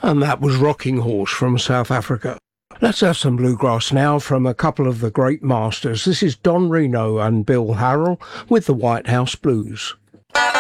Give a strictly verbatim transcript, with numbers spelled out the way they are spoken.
And that was Rocking Horse from South Africa. Let's have some bluegrass now from a couple of the great masters. This is Don Reno and Bill Harrell with the White House Blues.